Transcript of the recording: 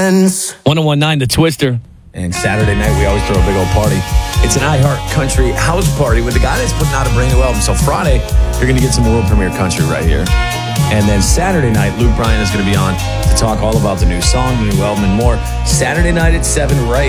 friends. 1019 The Twister. And Saturday night, we always throw a big old party. It's an iHeart Country house party with the guy that's putting out a brand new album. So Friday, you're going to get some world premiere country right here. And then Saturday night, Luke Bryan is going to be on to talk all about the new song, the new album, and more. Saturday night at 7 right